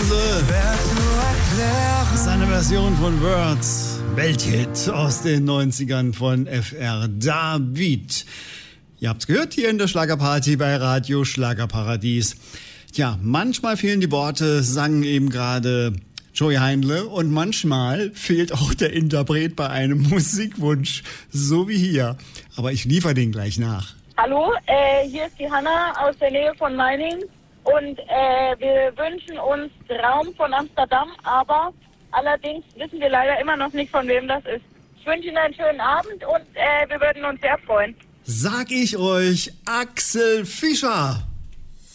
Hansel. Das ist eine Version von Words. Welthit aus den 90ern von FR David. Ihr habt's gehört hier in der Schlagerparty bei Radio Schlagerparadies. Tja, manchmal fehlen die Worte, sang eben gerade Joey Heindle, und manchmal fehlt auch der Interpret bei einem Musikwunsch, so wie hier. Aber ich liefere den gleich nach. Hallo, hier ist die Hanna aus der Nähe von Meiningen und wir wünschen uns Traum von Amsterdam, aber allerdings wissen wir leider immer noch nicht, von wem das ist. Ich wünsche Ihnen einen schönen Abend und wir würden uns sehr freuen. Sag ich euch, Axel Fischer.